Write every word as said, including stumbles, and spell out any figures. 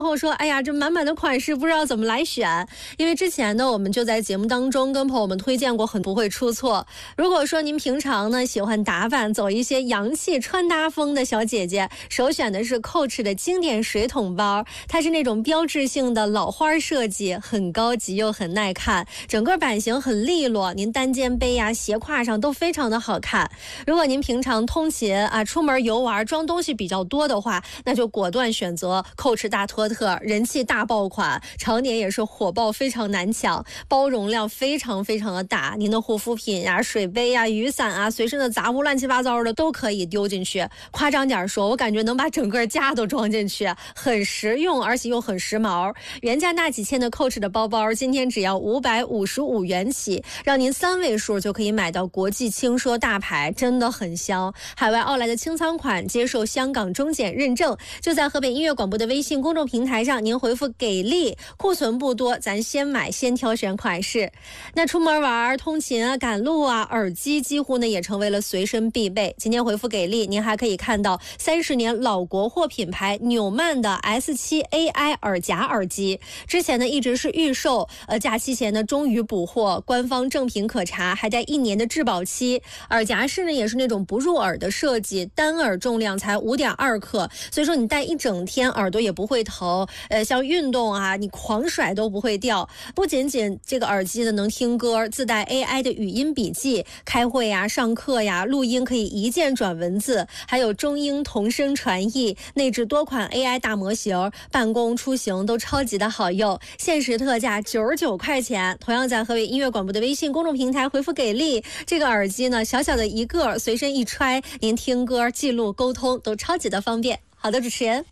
然后说，哎呀，这满满的款式不知道怎么来选。因为之前呢，我们就在节目当中跟朋友们推荐过，很不会出错。如果说您平常呢喜欢打扮，走一些洋气穿搭风的小姐姐，首选的是 Coach 的经典水桶包，它是那种标志性的老花设计，很高级又很耐看，整个版型很利落，您单肩背呀、斜挎上都非常的好看。如果您平常通勤啊、出门游玩装东西比较多的话，那就果断选择 Coach 大托特，人气大爆款，常年也是火爆，非常难抢，包容量非常非常的大。您的护肤品呀、水杯呀、雨伞啊、随身的杂物乱七八糟的都可以丢进去。夸张点说，我感觉能把整个家都装进去，很实用，而且又很时髦。原价大几千的 Coach 的包包，今天只要五百五十五元起，让您三位数就可以买到国际轻奢大牌，真的很香。海外奥莱的清仓款接受香港中检认证，就在河北音乐广播的微信公众平台上，您回复给力，库存不多，咱先买先挑选款式。那出门玩、通勤啊、赶路啊，耳机几乎呢也成为了随身必备。今天回复给力，您还可以看到三十年老国货品牌纽曼的 S 七 A I 耳夹耳机，之前呢一直是预售，呃，假期前呢终于补货，官方正品可查，还带一年的质保期。耳夹式呢也是那种不入耳的设计，单耳重量才 五点二克，所以说你戴一整天耳朵也不会疼，呃，像运动啊，你狂甩都不会掉。不仅仅这个耳机呢能听歌，自带 A I 的语音笔记，开会呀、上课呀、录音可以一键转文字，还有中英同声传译，内置多款 A I 大模型，办公出行都超级的好用。限时特价九十九块钱，同样在河北音乐广播的微信公众平台回复给力，这个耳机呢小小的一个，随身一揣，您听歌、记录、沟通都超级的方便。好的，主持人。